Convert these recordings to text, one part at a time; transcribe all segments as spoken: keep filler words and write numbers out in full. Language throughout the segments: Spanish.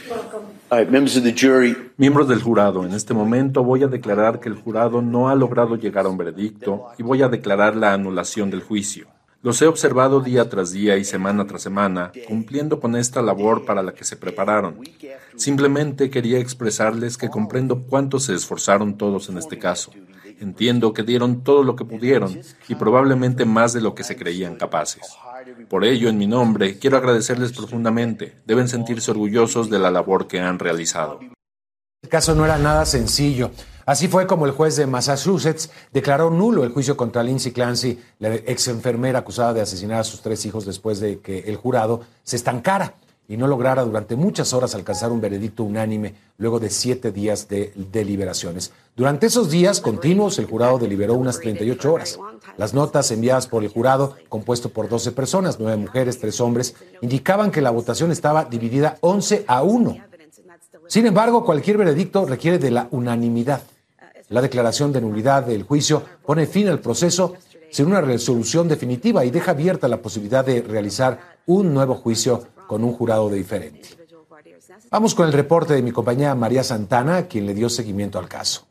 All right, members of the jury. Miembros del jurado, en este momento voy a declarar que el jurado no ha logrado llegar a un veredicto y voy a declarar la anulación del juicio. Los he observado día tras día y semana tras semana, cumpliendo con esta labor para la que se prepararon. Simplemente quería expresarles que comprendo cuánto se esforzaron todos en este caso. Entiendo que dieron todo lo que pudieron y probablemente más de lo que se creían capaces. Por ello, en mi nombre, quiero agradecerles profundamente. Deben sentirse orgullosos de la labor que han realizado. El caso no era nada sencillo. Así fue como el juez de Massachusetts declaró nulo el juicio contra Lindsay Clancy, la ex enfermera acusada de asesinar a sus tres hijos después de que el jurado se estancara y no lograra durante muchas horas alcanzar un veredicto unánime luego de siete días de deliberaciones. Durante esos días continuos, el jurado deliberó unas treinta y ocho horas. Las notas enviadas por el jurado, compuesto por doce personas, nueve mujeres, tres hombres, indicaban que la votación estaba dividida once a uno. Sin embargo, cualquier veredicto requiere de la unanimidad. La declaración de nulidad del juicio pone fin al proceso sin una resolución definitiva y deja abierta la posibilidad de realizar un nuevo juicio con un jurado diferente. Vamos con el reporte de mi compañera María Santana, quien le dio seguimiento al caso.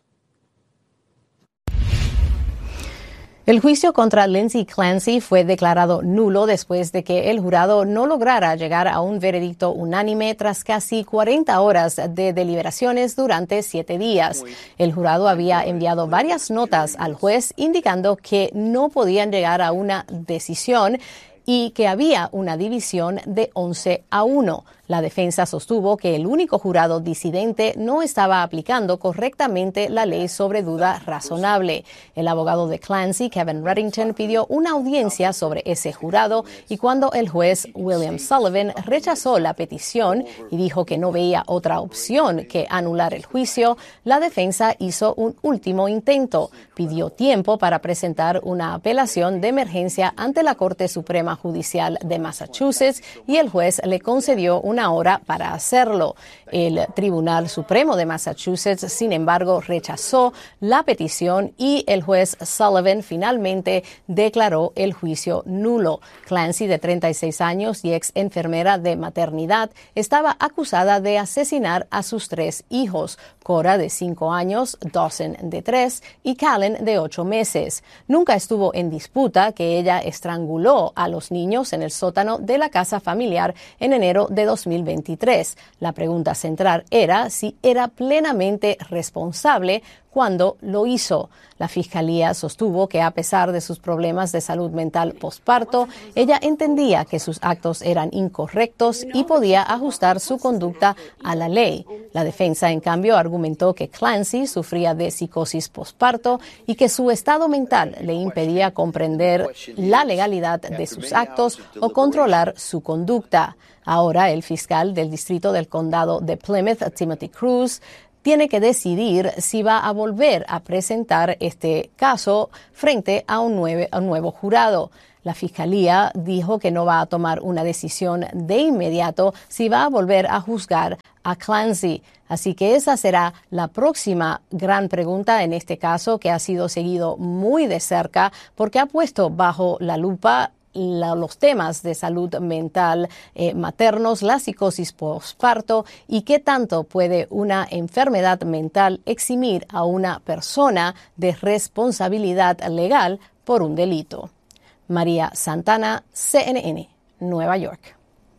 El juicio contra Lindsay Clancy fue declarado nulo después de que el jurado no lograra llegar a un veredicto unánime tras casi cuarenta horas de deliberaciones durante siete días. El jurado había enviado varias notas al juez indicando que no podían llegar a una decisión y que había una división de once a uno. La defensa sostuvo que el único jurado disidente no estaba aplicando correctamente la ley sobre duda razonable. El abogado de Clancy, Kevin Reddington, pidió una audiencia sobre ese jurado y cuando el juez William Sullivan rechazó la petición y dijo que no veía otra opción que anular el juicio, la defensa hizo un último intento. Pidió tiempo para presentar una apelación de emergencia ante la Corte Suprema Judicial de Massachusetts y el juez le concedió una hora para hacerlo. El Tribunal Supremo de Massachusetts, sin embargo, rechazó la petición y el juez Sullivan finalmente declaró el juicio nulo. Clancy, de treinta y seis años y ex enfermera de maternidad, estaba acusada de asesinar a sus tres hijos, Cora, de cinco años, Dawson, de tres, y Callen, de ocho meses. Nunca estuvo en disputa que ella estranguló a los niños en el sótano de la casa familiar en enero de dos mil veintitrés. La pregunta central era si era plenamente responsable cuando lo hizo. La fiscalía sostuvo que a pesar de sus problemas de salud mental posparto, ella entendía que sus actos eran incorrectos y podía ajustar su conducta a la ley. La defensa, en cambio, argumentó que Clancy sufría de psicosis posparto y que su estado mental le impedía comprender la legalidad de sus actos o controlar su conducta. Ahora, el fiscal del Distrito del Condado de Plymouth, Timothy Cruz, tiene que decidir si va a volver a presentar este caso frente a un, nueve, a un nuevo jurado. La fiscalía dijo que no va a tomar una decisión de inmediato si va a volver a juzgar a Clancy. Así que esa será la próxima gran pregunta en este caso, que ha sido seguido muy de cerca porque ha puesto bajo la lupa La, los temas de salud mental eh, maternos, la psicosis posparto y qué tanto puede una enfermedad mental eximir a una persona de responsabilidad legal por un delito. María Santana, C N N, Nueva York.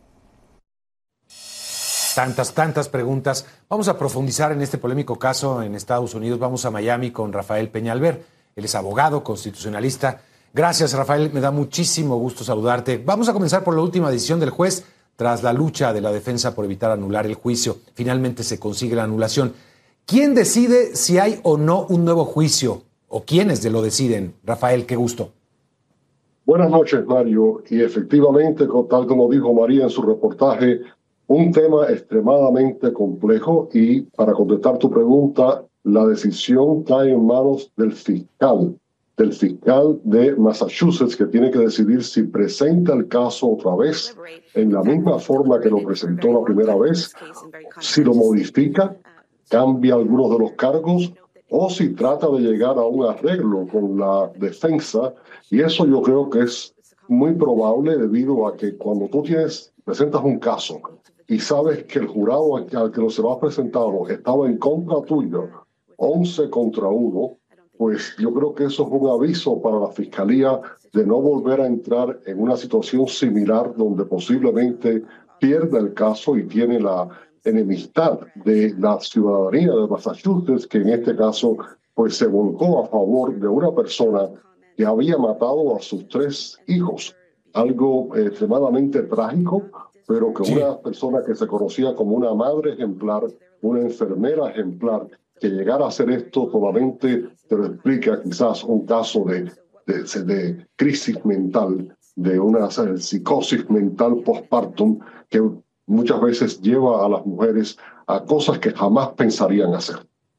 Tantas, tantas preguntas. Vamos a profundizar en este polémico caso en Estados Unidos. Vamos a Miami con Rafael Peñalver. Él es abogado, constitucionalista. Gracias, Rafael. Me da muchísimo gusto saludarte. Vamos a comenzar por la última decisión del juez. Tras la lucha de la defensa por evitar anular el juicio, finalmente se consigue la anulación. ¿Quién decide si hay o no un nuevo juicio? ¿O quiénes lo deciden? Rafael, qué gusto. Buenas noches, Mario. Y efectivamente, tal como dijo María en su reportaje, un tema extremadamente complejo y, para contestar tu pregunta, la decisión cae en manos del fiscal. del fiscal de Massachusetts, que tiene que decidir si presenta el caso otra vez en la misma forma que lo presentó la primera vez, si lo modifica, cambia algunos de los cargos o si trata de llegar a un arreglo con la defensa. Y eso yo creo que es muy probable debido a que cuando tú tienes, presentas un caso y sabes que el jurado al que, al que lo se va presentado estaba en contra tuya, once contra uno, pues yo creo que eso es un aviso para la Fiscalía de no volver a entrar en una situación similar donde posiblemente pierda el caso y tiene la enemistad de la ciudadanía de Massachusetts, que en este caso pues se volcó a favor de una persona que había matado a sus tres hijos. Algo eh, extremadamente trágico, pero que Sí. una persona que se conocía como una madre ejemplar, una enfermera ejemplar, que llegara a hacer esto solamente te lo explica quizás un caso de, de, de crisis mental, de una eh, psicosis mental postpartum que muchas veces lleva a las mujeres a cosas que jamás pensarían hacer.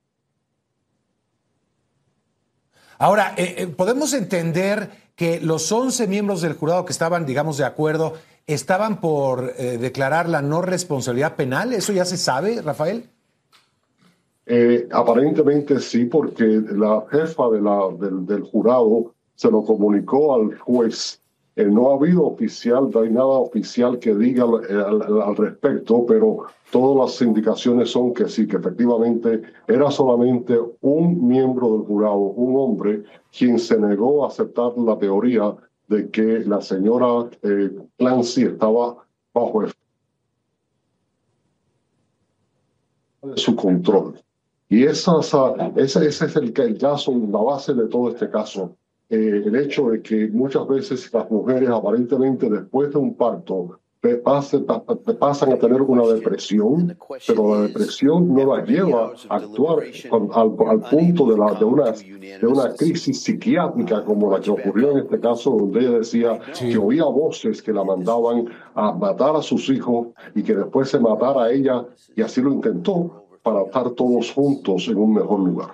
Ahora, eh, eh, podemos entender que los once miembros del jurado que estaban, digamos, de acuerdo, estaban por eh, declarar la no responsabilidad penal. ¿Eso ya se sabe, Rafael? Eh, aparentemente sí, porque la jefa de la, del, del jurado se lo comunicó al juez. Eh, no ha habido oficial, no hay nada oficial que diga eh, al, al respecto, pero todas las indicaciones son que sí, que efectivamente era solamente un miembro del jurado, un hombre, quien se negó a aceptar la teoría de que la señora eh, Clancy estaba bajo el de su control. Y esa, ese, ese es el, el caso, la base de todo este caso. Eh, el hecho de que muchas veces las mujeres aparentemente después de un parto te pasen, te pasan a tener una depresión, pero la depresión no la lleva a actuar al, al, al punto de, la, de, una, de una crisis psiquiátrica como la que ocurrió en este caso, donde ella decía Sí. que oía voces que la mandaban a matar a sus hijos y que después se matara a ella, y así lo intentó para estar todos juntos en un mejor lugar.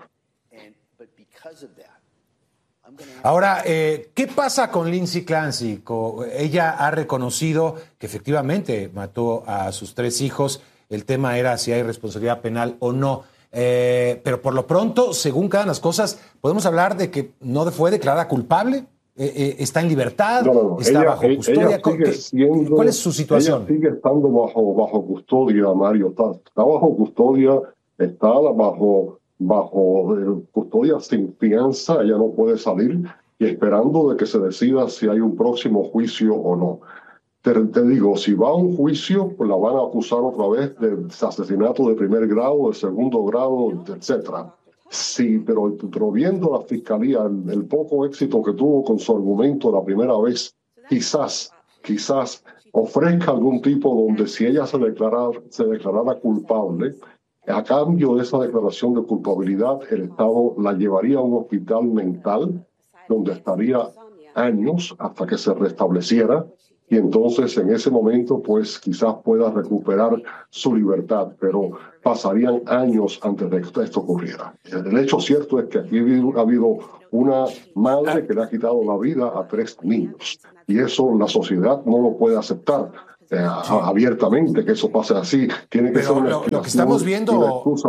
Ahora, eh, ¿qué pasa con Lindsay Clancy? Co- Ella ha reconocido que efectivamente mató a sus tres hijos. El tema era si hay responsabilidad penal o no. Eh, pero por lo pronto, según quedan las cosas, podemos hablar de que no fue declarada culpable. Eh, eh, está en libertad, No, no, no. está Ella, bajo ella custodia. sigue ¿Qué- siendo, ¿Cuál es su situación? Ella sigue estando bajo, bajo custodia, Mario. Está, está bajo custodia, está bajo, bajo eh, custodia sin fianza. Ella no puede salir y esperando de que se decida si hay un próximo juicio o no. Te, te digo, si va a un juicio, pues la van a acusar otra vez de asesinato de primer grado, de segundo grado, etcétera. Sí, pero, pero viendo la fiscalía, el, el poco éxito que tuvo con su argumento la primera vez, quizás, quizás ofrezca algún tipo donde si ella se declarara, se declarara culpable, a cambio de esa declaración de culpabilidad, el Estado la llevaría a un hospital mental donde estaría años hasta que se restableciera. Y entonces en ese momento pues quizás pueda recuperar su libertad, pero pasarían años antes de que esto ocurriera. El hecho cierto es que aquí ha habido una madre que le ha quitado la vida a tres niños y eso la sociedad no lo puede aceptar eh, Sí. abiertamente, que eso pase así. Tiene que Pero ser una lo- lo que estamos explicación viendo- y una excusa.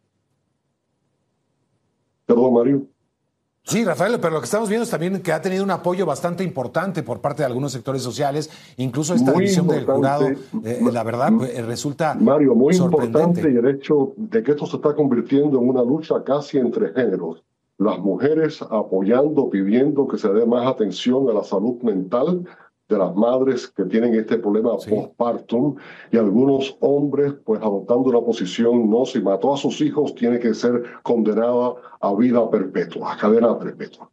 Perdón, Mario. Sí, Rafael, pero lo que estamos viendo es también que ha tenido un apoyo bastante importante por parte de algunos sectores sociales, incluso esta Muy división del jurado, importante, eh, la verdad, pues, eh, resulta Mario, muy sorprendente. importante y el hecho de que esto se está convirtiendo en una lucha casi entre géneros. Las mujeres apoyando, pidiendo que se dé más atención a la salud mental de las madres que tienen este problema Sí. postpartum y algunos hombres pues adoptando una posición, no, si mató a sus hijos tiene que ser condenada a vida perpetua, a cadena perpetua.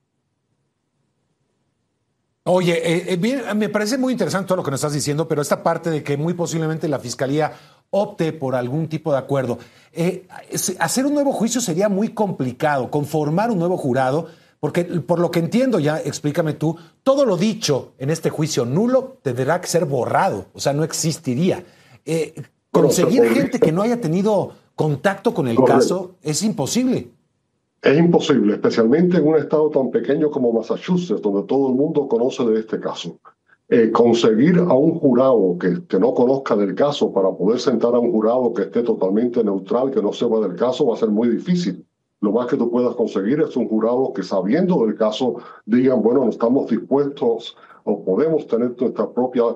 Oye, eh, eh, bien, me parece muy interesante todo lo que nos estás diciendo, pero esta parte de que muy posiblemente la Fiscalía opte por algún tipo de acuerdo. Eh, es- hacer un nuevo juicio sería muy complicado, conformar un nuevo jurado, porque por lo que entiendo, ya explícame tú, todo lo dicho en este juicio nulo tendrá que ser borrado, o sea, no existiría. Eh, Bueno, conseguir se podría- gente que no haya tenido contacto con el Correcto. caso es imposible. Es imposible, especialmente en un estado tan pequeño como Massachusetts, donde todo el mundo conoce de este caso. Eh, conseguir a un jurado que, que no conozca del caso para poder sentar a un jurado que esté totalmente neutral, que no sepa del caso, va a ser muy difícil. Lo más que tú puedas conseguir es un jurado que, sabiendo del caso, digan, bueno, no estamos dispuestos o podemos tener nuestra propia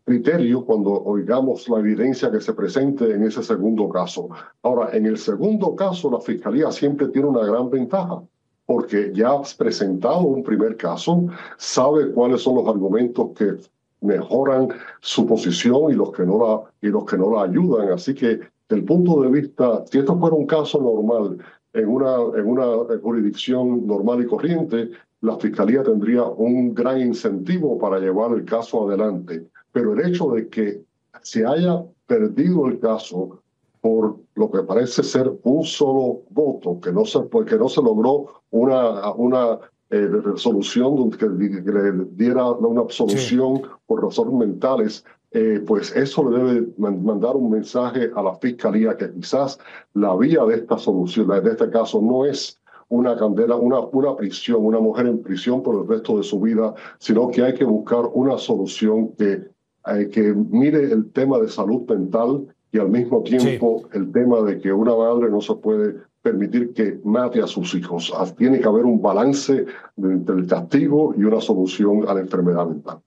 criterio cuando oigamos la evidencia que se presente en ese segundo caso. Ahora, en el segundo caso, la Fiscalía siempre tiene una gran ventaja, porque ya has presentado un primer caso, sabe cuáles son los argumentos que mejoran su posición y los que no la, y los que no la ayudan. Así que, desde el punto de vista, si esto fuera un caso normal, en una, en una jurisdicción normal y corriente, la Fiscalía tendría un gran incentivo para llevar el caso adelante. Pero el hecho de que se haya perdido el caso por lo que parece ser un solo voto, que no se, que no se logró una, una eh, resolución que, que le diera una absolución sí. por razones mentales, eh, pues eso le debe mandar un mensaje a la Fiscalía que quizás la vía de esta solución, de este caso, no es una candela, una, una prisión, una mujer en prisión por el resto de su vida, sino que hay que buscar una solución que, eh, que mire el tema de salud mental y al mismo tiempo sí. el tema de que una madre no se puede permitir que mate a sus hijos. Tiene que haber un balance entre el castigo y una solución a la enfermedad mental.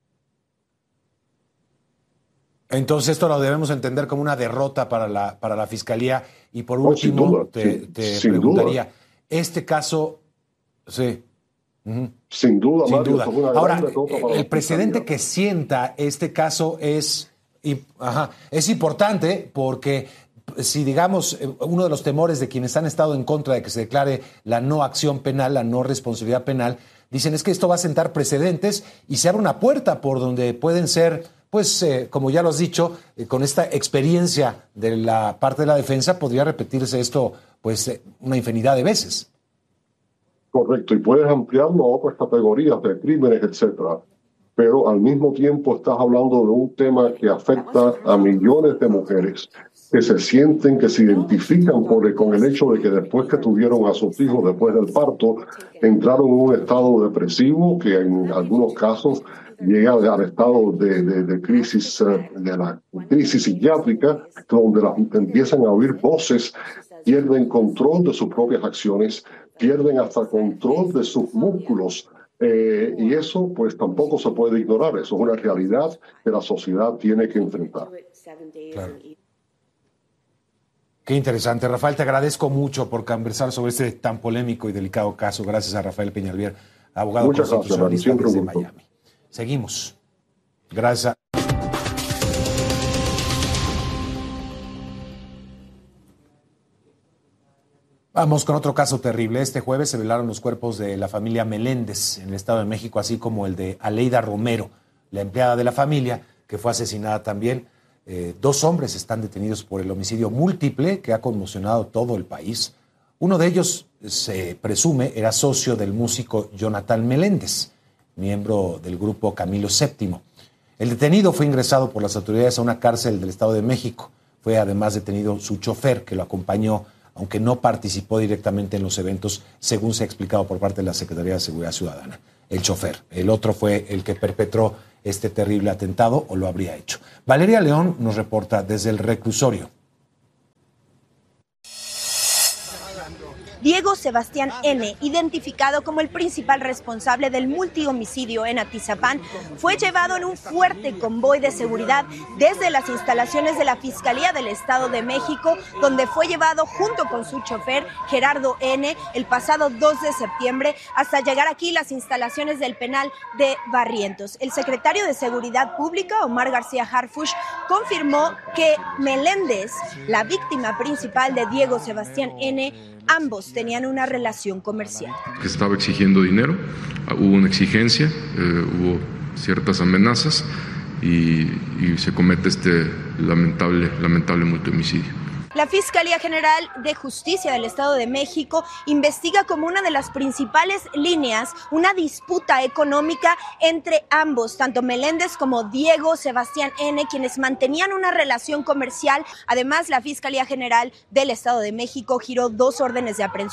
Entonces esto lo debemos entender como una derrota para la, para la Fiscalía. Y por no, último, duda, te, sin, te sin preguntaría, duda. este caso... sí. Uh-huh. Sin duda, Sin Mario, duda. es una Ahora, gran el precedente que sienta este caso es... Y, ajá, es importante porque si, digamos, uno de los temores de quienes han estado en contra de que se declare la no acción penal, la no responsabilidad penal, dicen es que esto va a sentar precedentes y se abre una puerta por donde pueden ser, pues, eh, como ya lo has dicho, eh, con esta experiencia de la parte de la defensa, podría repetirse esto, pues, eh, una infinidad de veces. Correcto, y puedes ampliarlo a otras categorías de crímenes, etcétera. Pero al mismo tiempo estás hablando de un tema que afecta a millones de mujeres que se sienten, que se identifican por, con el hecho de que después que tuvieron a sus hijos, después del parto, entraron en un estado depresivo que en algunos casos llega al estado de, de, de crisis, de la crisis psiquiátrica, donde las, empiezan a oír voces, pierden control de sus propias acciones, pierden hasta control de sus músculos. Eh, y eso pues tampoco se puede ignorar, eso es una realidad que la sociedad tiene que enfrentar. Claro. Qué interesante, Rafael, te agradezco mucho por conversar sobre este tan polémico y delicado caso. Gracias a Rafael Peñalver, abogado Muchas constitucionalista gracias, desde Miami. Seguimos. Gracias. Vamos con otro caso terrible. Este jueves se velaron los cuerpos de la familia Meléndez en el Estado de México, así como el de Aleida Romero, la empleada de la familia, que fue asesinada también. Eh, dos hombres están detenidos por el homicidio múltiple que ha conmocionado todo el país. Uno de ellos, se presume, era socio del músico Jonathan Meléndez, miembro del grupo Camilo séptimo. El detenido fue ingresado por las autoridades a una cárcel del Estado de México. Fue además detenido su chofer, que lo acompañó, aunque no participó directamente en los eventos, según se ha explicado por parte de la Secretaría de Seguridad Ciudadana. El chofer. El otro fue el que perpetró este terrible atentado, o lo habría hecho. Valeria León nos reporta desde el reclusorio. Diego Sebastián N., identificado como el principal responsable del multihomicidio en Atizapán, fue llevado en un fuerte convoy de seguridad desde las instalaciones de la Fiscalía del Estado de México, donde fue llevado junto con su chofer Gerardo N. el pasado dos de septiembre, hasta llegar aquí las instalaciones del penal de Barrientos. El secretario de Seguridad Pública, Omar García Harfuch, confirmó que Meléndez, la víctima principal de Diego Sebastián N., ambos tenían una relación comercial. Que estaba exigiendo dinero, hubo una exigencia, eh, hubo ciertas amenazas y, y se comete este lamentable, lamentable multihomicidio. La Fiscalía General de Justicia del Estado de México investiga como una de las principales líneas una disputa económica entre ambos, tanto Meléndez como Diego Sebastián N., quienes mantenían una relación comercial. Además, la Fiscalía General del Estado de México giró dos órdenes de aprehensión,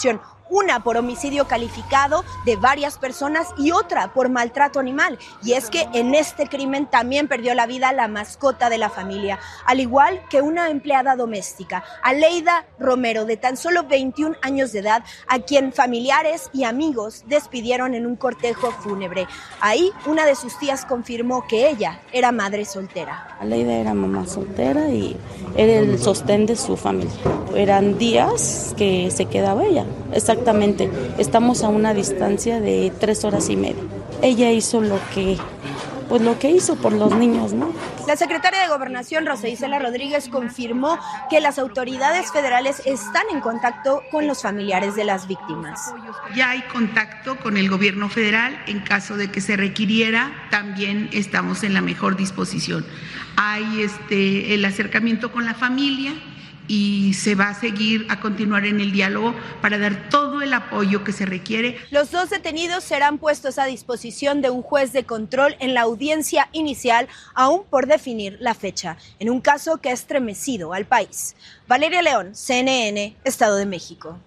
una por homicidio calificado de varias personas y otra por maltrato animal. Y es que en este crimen también perdió la vida la mascota de la familia, al igual que una empleada doméstica, Aleida Romero, de tan solo veintiún años de edad, a quien familiares y amigos despidieron en un cortejo fúnebre. Ahí, una de sus tías confirmó que ella era madre soltera. Aleida era mamá soltera y era el sostén de su familia. Eran días que se quedaba ella. Exactamente, estamos a una distancia de tres horas y media. Ella hizo lo que, pues lo que hizo por los niños, ¿no? La secretaria de Gobernación, Rosa Isela Rodríguez, confirmó que las autoridades federales están en contacto con los familiares de las víctimas. Ya hay contacto con el gobierno federal. En caso de que se requiriera, también estamos en la mejor disposición. Hay este, el acercamiento con la familia y se va a seguir a continuar en el diálogo para dar todo el apoyo que se requiere. Los dos detenidos serán puestos a disposición de un juez de control en la audiencia inicial, aún por definir la fecha, en un caso que ha estremecido al país. Valeria León, C N N, Estado de México.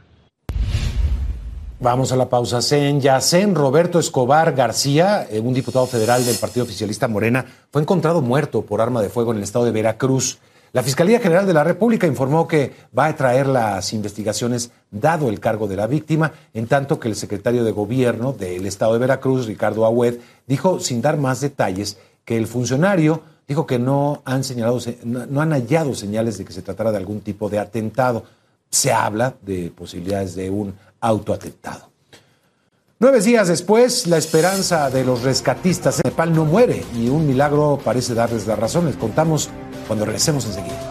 Vamos a la pausa. En Yacén, Roberto Escobar García, un diputado federal del partido oficialista Morena, fue encontrado muerto por arma de fuego en el estado de Veracruz. La Fiscalía General de la República informó que va a traer las investigaciones dado el cargo de la víctima, en tanto que el secretario de Gobierno del estado de Veracruz, Ricardo Agüed, dijo, sin dar más detalles, que el funcionario dijo que no han señalado, no han hallado señales de que se tratara de algún tipo de atentado. Se habla de posibilidades de un autoatentado. Nueve días después, la esperanza de los rescatistas en Nepal no muere y un milagro parece darles la razón. Les contamos cuando regresemos enseguida.